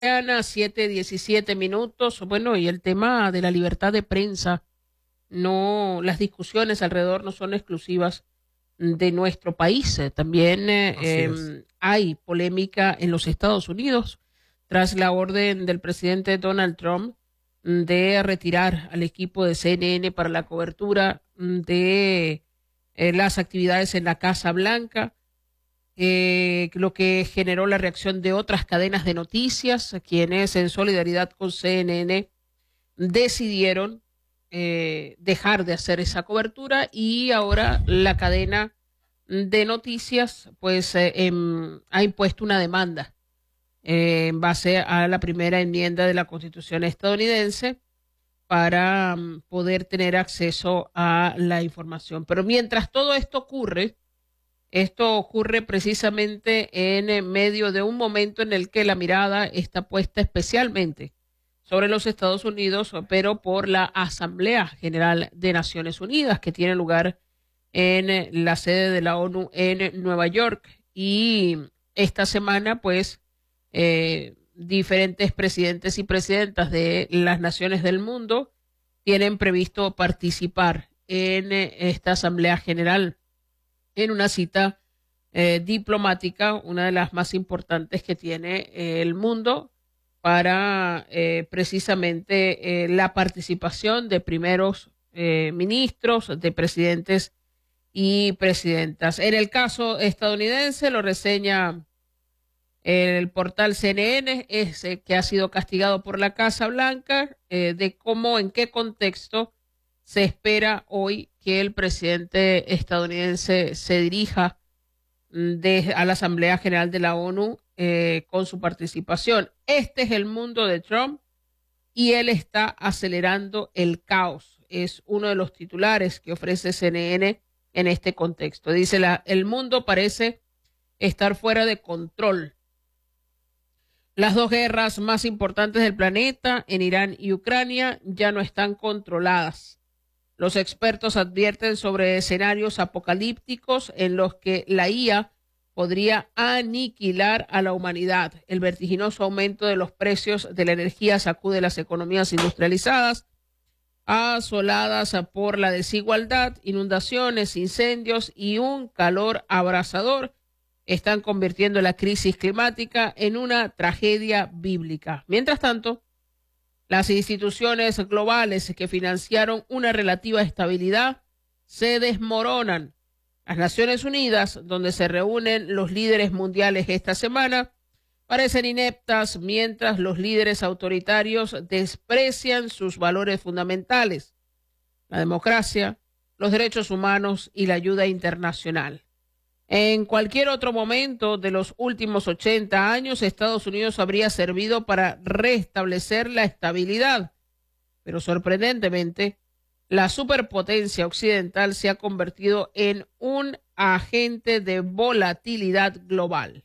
Mañana, 7:17. Bueno, y el tema de la libertad de prensa, no, las discusiones alrededor no son exclusivas de nuestro país. También Así es. hay polémica en los Estados Unidos tras la orden del presidente Donald Trump de retirar al equipo de CNN para la cobertura de las actividades en la Casa Blanca, lo que generó la reacción de otras cadenas de noticias, quienes en solidaridad con CNN decidieron dejar de hacer esa cobertura, y ahora la cadena de noticias pues ha impuesto una demanda en base a la primera enmienda de la Constitución estadounidense para poder tener acceso a la información. Pero mientras todo esto ocurre precisamente en medio de un momento en el que la mirada está puesta especialmente sobre los Estados Unidos, pero por la Asamblea General de Naciones Unidas, que tiene lugar en la sede de la ONU en Nueva York. Y esta semana, pues, diferentes presidentes y presidentas de las naciones del mundo tienen previsto participar en esta Asamblea General en una cita diplomática, una de las más importantes que tiene el mundo, para precisamente la participación de primeros ministros, de presidentes y presidentas. En el caso estadounidense, lo reseña el portal CNN, que ha sido castigado por la Casa Blanca, de cómo, en qué contexto se espera hoy que el presidente estadounidense se dirija a la Asamblea General de la ONU con su participación. Este es el mundo de Trump y él está acelerando el caos. Es uno de los titulares que ofrece CNN en este contexto. Dice, el mundo parece estar fuera de control. Las dos guerras más importantes del planeta, en Irán y Ucrania, ya no están controladas. Los expertos advierten sobre escenarios apocalípticos en los que la IA podría aniquilar a la humanidad. El vertiginoso aumento de los precios de la energía sacude las economías industrializadas, asoladas por la desigualdad, inundaciones, incendios y un calor abrasador. Están convirtiendo la crisis climática en una tragedia bíblica. Mientras tanto, las instituciones globales que financiaron una relativa estabilidad se desmoronan. Las Naciones Unidas, donde se reúnen los líderes mundiales esta semana, parecen ineptas, mientras los líderes autoritarios desprecian sus valores fundamentales: la democracia, los derechos humanos y la ayuda internacional. En cualquier otro momento de los últimos 80 años, Estados Unidos habría servido para restablecer la estabilidad, pero sorprendentemente, la superpotencia occidental se ha convertido en un agente de volatilidad global.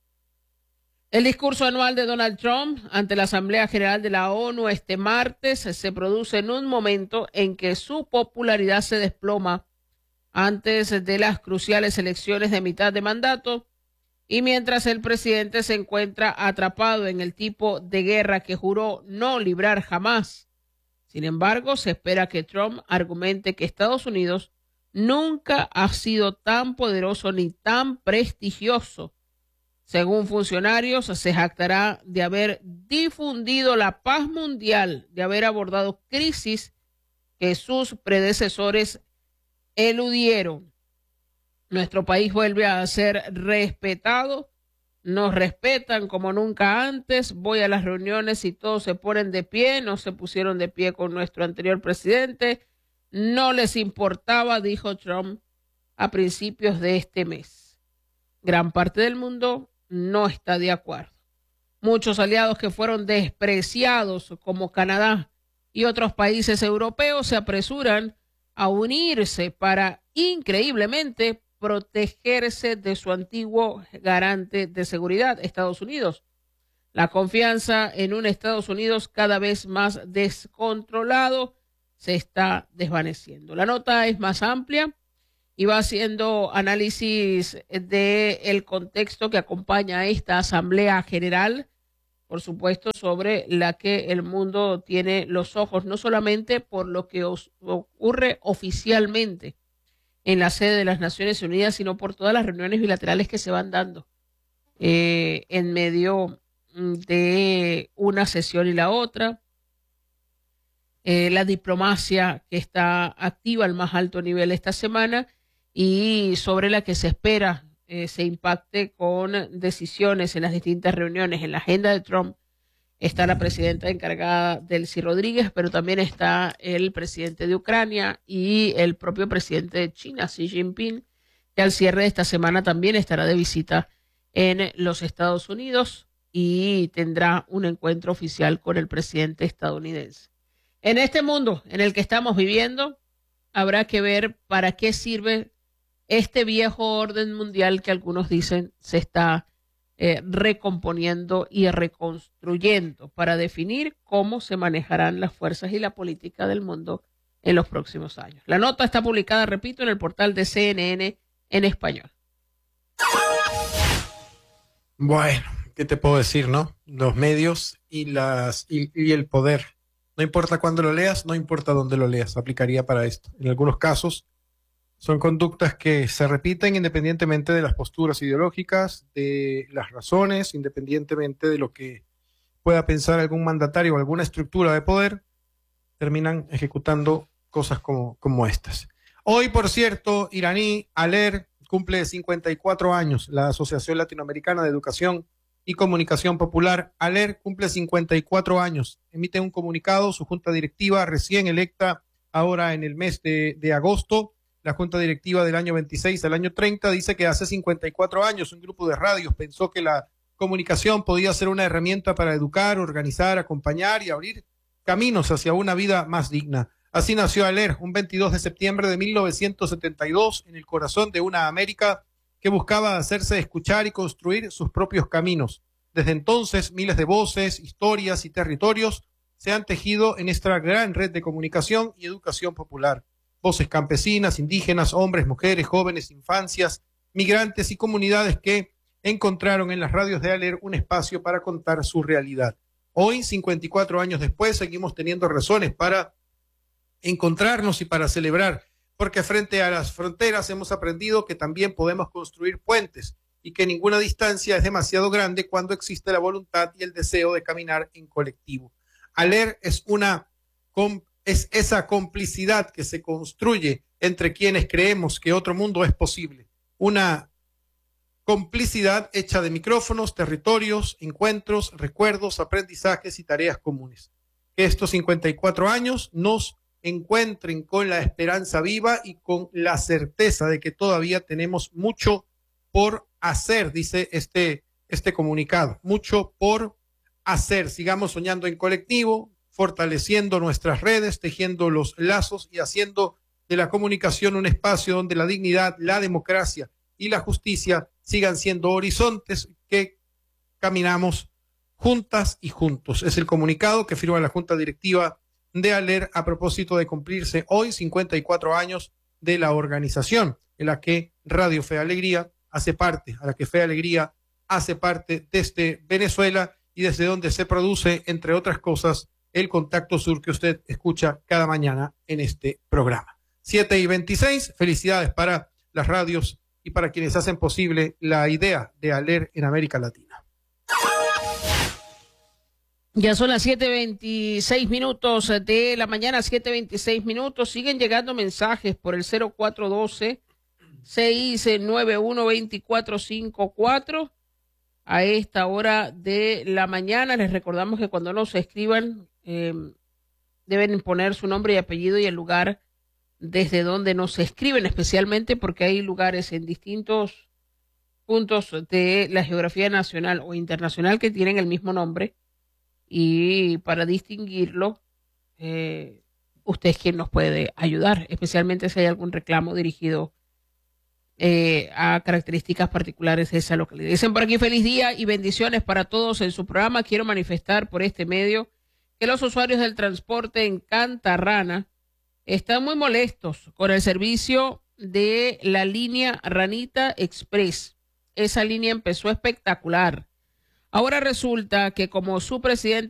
El discurso anual de Donald Trump ante la Asamblea General de la ONU este martes se produce en un momento en que su popularidad se desploma antes de las cruciales elecciones de mitad de mandato, y mientras el presidente se encuentra atrapado en el tipo de guerra que juró no librar jamás. Sin embargo, se espera que Trump argumente que Estados Unidos nunca ha sido tan poderoso ni tan prestigioso. Según funcionarios, se jactará de haber difundido la paz mundial, de haber abordado crisis que sus predecesores eludieron. Nuestro país vuelve a ser respetado, nos respetan como nunca antes. Voy a las reuniones y todos se ponen de pie, no se pusieron de pie con nuestro anterior presidente, no les importaba, dijo Trump a principios de este mes. Gran parte del mundo no está de acuerdo. Muchos aliados que fueron despreciados, como Canadá y otros países europeos, se apresuran a unirse para, increíblemente, protegerse de su antiguo garante de seguridad, Estados Unidos. La confianza en un Estados Unidos cada vez más descontrolado se está desvaneciendo. La nota es más amplia y va haciendo análisis del contexto que acompaña a esta Asamblea General por supuesto, sobre la que el mundo tiene los ojos, no solamente por lo que ocurre oficialmente en la sede de las Naciones Unidas, sino por todas las reuniones bilaterales que se van dando en medio de una sesión y la otra. La diplomacia que está activa al más alto nivel esta semana y sobre la que se espera se impacte con decisiones en las distintas reuniones. En la agenda de Trump está la presidenta encargada, Delcy Rodríguez, pero también está el presidente de Ucrania y el propio presidente de China, Xi Jinping, que al cierre de esta semana también estará de visita en los Estados Unidos y tendrá un encuentro oficial con el presidente estadounidense. En este mundo en el que estamos viviendo, habrá que ver para qué sirve este viejo orden mundial que algunos dicen se está recomponiendo y reconstruyendo para definir cómo se manejarán las fuerzas y la política del mundo en los próximos años. La nota está publicada, repito, en el portal de CNN en español. Bueno, ¿qué te puedo decir, no? Los medios y el poder. No importa cuándo lo leas, no importa dónde lo leas, aplicaría para esto. En algunos casos son conductas que se repiten independientemente de las posturas ideológicas, de las razones, independientemente de lo que pueda pensar algún mandatario o alguna estructura de poder, terminan ejecutando cosas como estas. Hoy, por cierto, iraní, ALER, cumple 54 años. La Asociación Latinoamericana de Educación y Comunicación Popular, ALER, cumple 54 años. Emite un comunicado, su junta directiva recién electa ahora en el mes de agosto. La junta directiva del año 26 al año 30 dice que hace 54 años un grupo de radios pensó que la comunicación podía ser una herramienta para educar, organizar, acompañar y abrir caminos hacia una vida más digna. Así nació ALER un 22 de septiembre de 1972 en el corazón de una América que buscaba hacerse escuchar y construir sus propios caminos. Desde entonces, miles de voces, historias y territorios se han tejido en esta gran red de comunicación y educación popular. Voces campesinas, indígenas, hombres, mujeres, jóvenes, infancias, migrantes y comunidades que encontraron en las radios de ALER un espacio para contar su realidad. Hoy, 54 años después, seguimos teniendo razones para encontrarnos y para celebrar, porque frente a las fronteras hemos aprendido que también podemos construir puentes y que ninguna distancia es demasiado grande cuando existe la voluntad y el deseo de caminar en colectivo. ALER es esa complicidad que se construye entre quienes creemos que otro mundo es posible. Una complicidad hecha de micrófonos, territorios, encuentros, recuerdos, aprendizajes y tareas comunes. Que estos 54 años nos encuentren con la esperanza viva y con la certeza de que todavía tenemos mucho por hacer, dice este comunicado. Mucho por hacer. Sigamos soñando en colectivo, fortaleciendo nuestras redes, tejiendo los lazos y haciendo de la comunicación un espacio donde la dignidad, la democracia y la justicia sigan siendo horizontes que caminamos juntas y juntos. Es el comunicado que firma la Junta Directiva de ALER a propósito de cumplirse hoy 54 años de la organización en la que Radio Fe Alegría hace parte, a la que Fe Alegría hace parte desde Venezuela y desde donde se produce, entre otras cosas, el Contacto Sur que usted escucha cada mañana en este programa. 7:26, felicidades para las radios y para quienes hacen posible la idea de ALER en América Latina. Ya son las 7:26 de la mañana, 7:26. Siguen llegando mensajes por el 0412-691-2454 a esta hora de la mañana. Les recordamos que cuando nos escriban deben poner su nombre y apellido y el lugar desde donde nos escriben, especialmente porque hay lugares en distintos puntos de la geografía nacional o internacional que tienen el mismo nombre. Y para distinguirlo, usted es quien nos puede ayudar, especialmente si hay algún reclamo dirigido a características particulares de esa localidad. Dicen por aquí, feliz día y bendiciones para todos en su programa. Quiero manifestar por este medio que los usuarios del transporte en Cantarrana están muy molestos con el servicio de la línea Ranita Express. Esa línea empezó espectacular. Ahora resulta que como su presidente